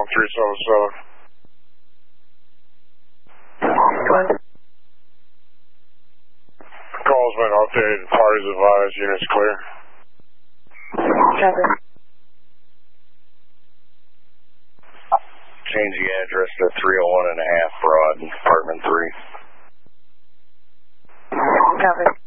1377. Call's been updated. Parties advised. Units clear. Copy. Changing address to 301 and a half Broad, apartment 3. Copy.